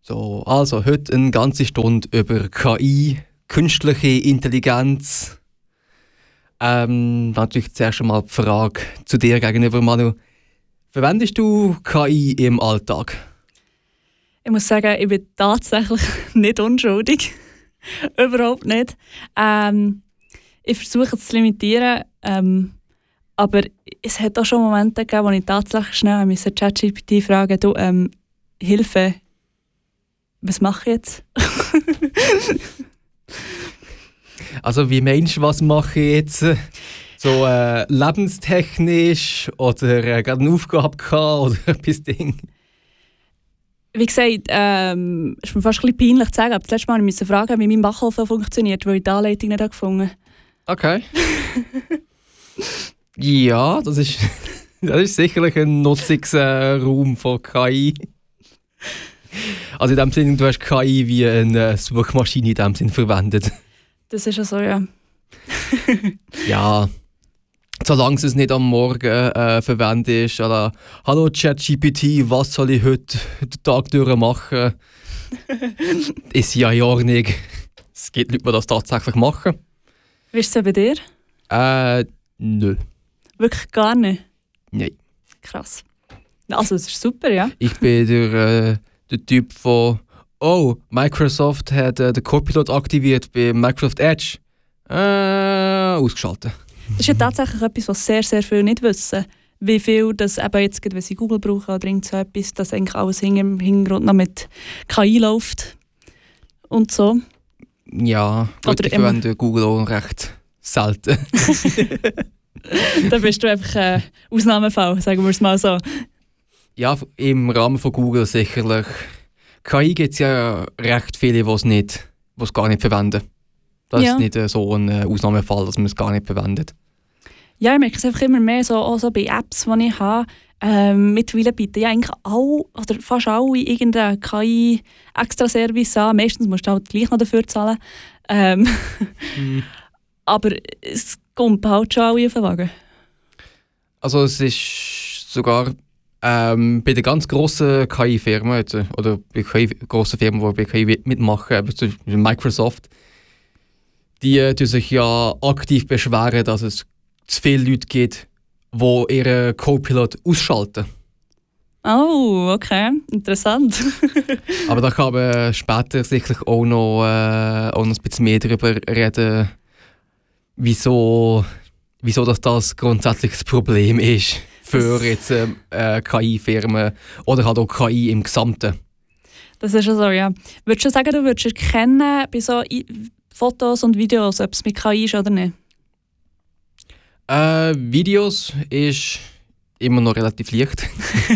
So, also heute eine ganze Stunde über KI, künstliche Intelligenz. Natürlich zuerst einmal die Frage zu dir gegenüber, Manu. Verwendest du KI im Alltag? Ich muss sagen, ich bin tatsächlich nicht unschuldig. Überhaupt nicht. Ich versuche es zu limitieren, aber es hat auch schon Momente gegeben, wo ich tatsächlich schnell ChatGPT fragen musste, du, Hilfe, was mache ich jetzt? Also wie meinst du, was mache ich jetzt? So lebenstechnisch oder gerade eine Aufgabe gehabt oder etwas Ding? Wie gesagt, es ist mir fast ein bisschen peinlich zu sagen, aber das letzte Mal musste ich fragen, wie mein Backofen funktioniert, weil ich die Anleitung nicht gefunden habe. Okay. Ja, das ist sicherlich ein Nutzungsraum von KI. Also in dem Sinne, du hast KI wie eine Suchmaschine in dem Sinne verwendet. Das ist ja so, ja. Ja, solange es nicht am Morgen verwendet oder «Hallo ChatGPT, was soll ich heute den Tag durch machen?» ist ja in Ordnung. Es gibt Leute, die das tatsächlich machen. Wie ist es bei dir? Nö. Wirklich gar nicht? Nein. Krass. Also, es ist super, ja. Ich bin der Typ von «Oh, Microsoft hat den Copilot aktiviert bei Microsoft Edge.» Ausgeschaltet. Das ist ja tatsächlich etwas, was sehr, sehr viele nicht wissen. Wie viel das eben jetzt, wenn sie Google brauchen oder irgend so etwas, dass eigentlich alles im Hintergrund noch mit KI läuft. Und so. Ja, gut, ich verwende Google auch recht selten. Da bist du einfach ein Ausnahmefall, sagen wir es mal so. Ja, im Rahmen von Google sicherlich. KI gibt es ja recht viele, die es gar nicht verwenden. Das ist nicht so ein Ausnahmefall, dass man es gar nicht verwendet. Ja, ich merke es einfach immer mehr so, auch so bei Apps, die ich habe. Mittlerweile bieten ja eigentlich alle, oder fast alle irgendeinen KI-Extra-Service an. Meistens musst du halt gleich noch dafür zahlen. Aber es kommt halt schon alle auf den Wagen. Also es ist sogar bei den ganz grossen KI-Firmen, oder bei grossen Firmen, die bei KI mitmachen, eben zum Beispiel Microsoft, die tun sich ja aktiv beschweren, dass es zu viele Leute gibt, die ihren Copilot ausschalten. Oh, okay. Interessant. Aber da kann man später sicherlich auch noch ein bisschen mehr darüber reden, wieso das grundsätzlich das Problem ist für jetzt KI-Firmen oder halt auch KI im Gesamten. Das ist ja so, ja. Würdest du sagen, du würdest erkennen bei so Fotos und Videos, ob es mit KI ist oder nicht? Videos ist immer noch relativ leicht.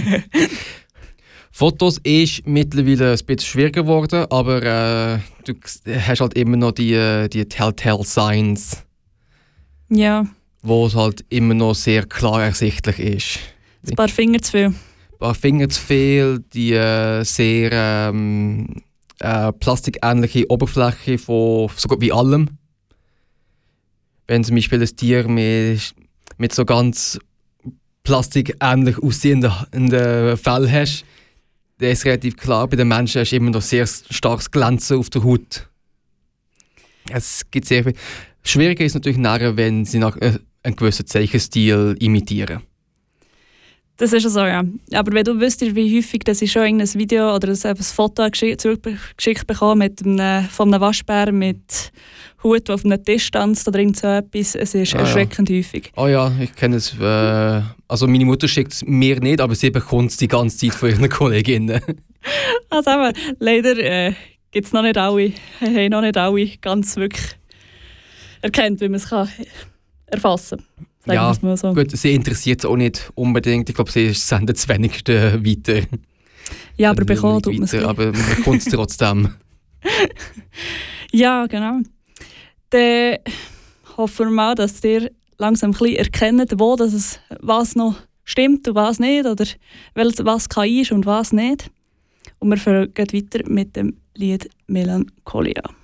Fotos ist mittlerweile ein bisschen schwieriger geworden, aber du hast halt immer noch die Telltale Signs. Ja. Wo es halt immer noch sehr klar ersichtlich ist. Ein paar Finger zu viel. Ein paar Finger zu viel, die sehr plastikähnliche Oberfläche von so gut wie allem. Wenn zum Beispiel ein Tier mit so ganz plastikähnlich aussehenden Fell hast, dann ist relativ klar, bei den Menschen hast du immer noch sehr starkes Glänzen auf der Haut. Es gibt sehr viel. Schwieriger ist natürlich nachher, wenn sie nach einem gewissen Zeichenstil imitieren. Das ist ja so, ja. Aber wenn du wüsstest, wie häufig dass ich schon ein Video oder ein Foto zurückgeschickt bekomme von einem Waschbär mit Hut, der auf einem Tisch tanzt oder irgend so etwas, es ist erschreckend häufig. Oh ja, ich kenne es. Also meine Mutter schickt es mir nicht, aber sie bekommt es die ganze Zeit von ihren Kolleginnen. Also eben, leider gibt es noch nicht alle, haben noch nicht alle ganz wirklich erkennt, wie man es erfassen kann. Ja, so. Gut, sie interessiert es auch nicht unbedingt. Ich glaube, sie sendet das wenigste weiter. Ja, aber bekommen tut man es. Aber man bekommt es trotzdem. Ja, genau. Dann hoffen wir mal, dass ihr langsam ein bisschen erkennt, was noch stimmt und was nicht. Oder was KI ist und was nicht. Und wir gehen weiter mit dem Lied «Melancholia».